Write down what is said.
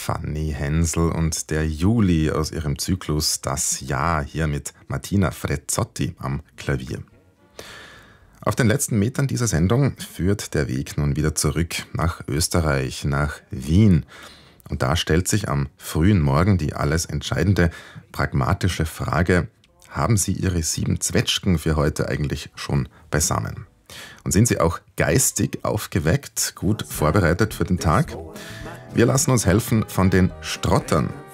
Fanny Hensel und der Juli aus ihrem Zyklus Das Jahr hier mit Martina Frezzotti am Klavier. Auf den letzten Metern dieser Sendung führt der Weg nun wieder zurück nach Österreich, nach Wien. Und da stellt sich am frühen Morgen die alles entscheidende, pragmatische Frage: Haben Sie Ihre 7 Zwetschgen für heute eigentlich schon beisammen? Und sind Sie auch geistig aufgeweckt, gut vorbereitet für den Tag? Wir lassen uns helfen von den Strottern.